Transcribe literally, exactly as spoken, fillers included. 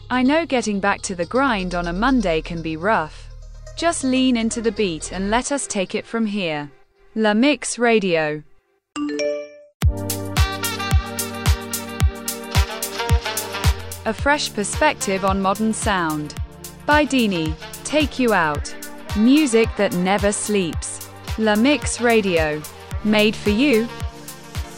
I know getting back to the grind on a Monday can be rough. Just lean into the beat and let us take it from here. La Mix Radio. A fresh perspective on modern sound. By Dini. Take you out. Music that never sleeps. La Mix Radio. Made for you.